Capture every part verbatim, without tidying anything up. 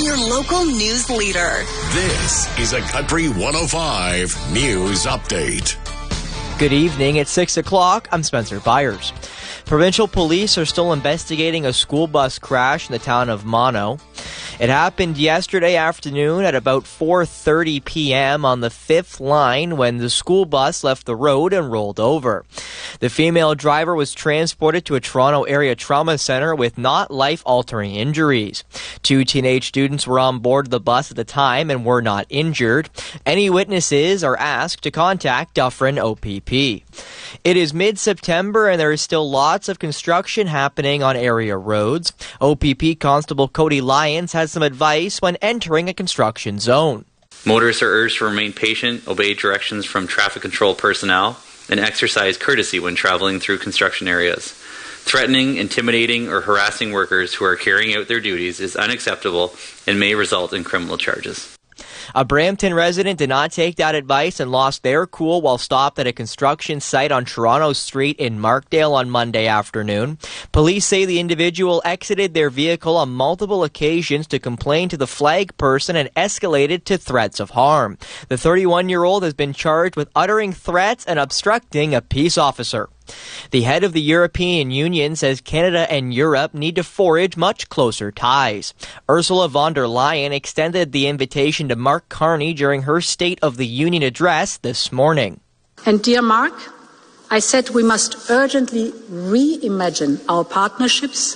your local news leader. This is a Country one oh five News Update. Good evening. It's six o'clock. I'm Spencer Byers. Provincial police are still investigating a school bus crash in the town of Mono. It happened yesterday afternoon at about four thirty p.m. on the fifth line when the school bus left the road and rolled over. The female driver was transported to a Toronto area trauma center with not life-altering injuries. Two teenage students were on board the bus at the time and were not injured. Any witnesses are asked to contact Dufferin O P P. It is mid-September and there is still lots of construction happening on area roads. O P P Constable Cody Lyons has some advice when entering a construction zone. Motorists are urged to remain patient, obey directions from traffic control personnel, and exercise courtesy when traveling through construction areas. Threatening, intimidating, or harassing workers who are carrying out their duties is unacceptable and may result in criminal charges. A Brampton resident did not take that advice and lost their cool while stopped at a construction site on Toronto Street in Markdale on Monday afternoon. Police say the individual exited their vehicle on multiple occasions to complain to the flag person and escalated to threats of harm. The thirty-one-year-old has been charged with uttering threats and obstructing a peace officer. The head of the European Union says Canada and Europe need to forge much closer ties. Ursula von der Leyen extended the invitation to Mark Carney during her State of the Union address this morning. And dear Mark, I said we must urgently reimagine our partnerships.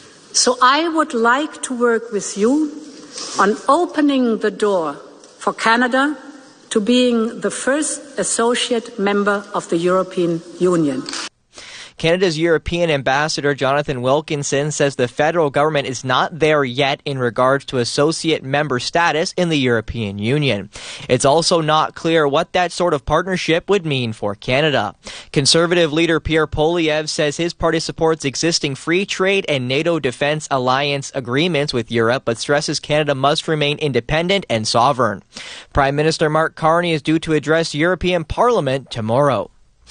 So I would like to work with you on opening the door for Canada to being the first associate member of the European Union. Canada's European ambassador Jonathan Wilkinson says the federal government is not there yet in regards to associate member status in the European Union. It's also not clear what that sort of partnership would mean for Canada. Conservative leader Pierre Poilievre says his party supports existing free trade and NATO Defence Alliance agreements with Europe, but stresses Canada must remain independent and sovereign. Prime Minister Mark Carney is due to address European Parliament tomorrow.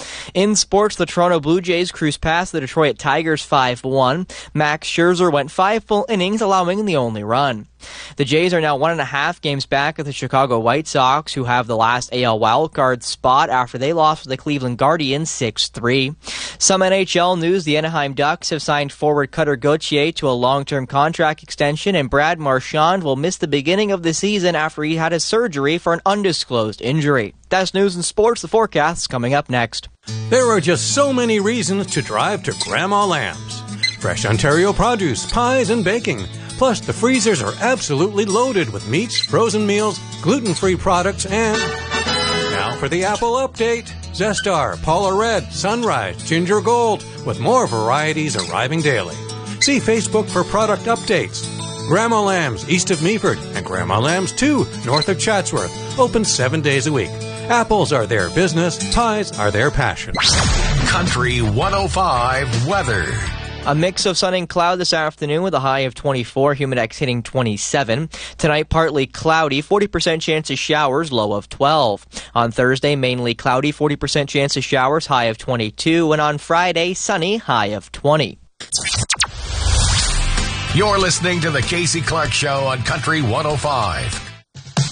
In sports, the Toronto Blue Jays cruised past the Detroit Tigers five one. Max Scherzer went five full innings, allowing the only run. The Jays are now one and a half games back of the Chicago White Sox, who have the last A L wildcard spot after they lost to the Cleveland Guardians six three. Some N H L news: the Anaheim Ducks have signed forward Cutter Gauthier to a long-term contract extension, and Brad Marchand will miss the beginning of the season after he had a surgery for an undisclosed injury. That's news and sports. The forecast is coming up next. There are just so many reasons to drive to Grandma Lamb's. Fresh Ontario produce, pies, and baking. Plus, the freezers are absolutely loaded with meats, frozen meals, gluten-free products, and... Now for the Apple update. Zestar, Paula Red, Sunrise, Ginger Gold, with more varieties arriving daily. See Facebook for product updates. Grandma Lamb's, east of Meaford, and Grandma Lamb's two, north of Chatsworth, open seven days a week. Apples are their business, pies are their passion. Country one oh five weather. A mix of sun and cloud this afternoon with a high of twenty-four, Humidex hitting twenty-seven. Tonight, partly cloudy, forty percent chance of showers, low of twelve. On Thursday, mainly cloudy, forty percent chance of showers, high of twenty-two. And on Friday, sunny, high of twenty. You're listening to the Casey Clark Show on Country one oh five.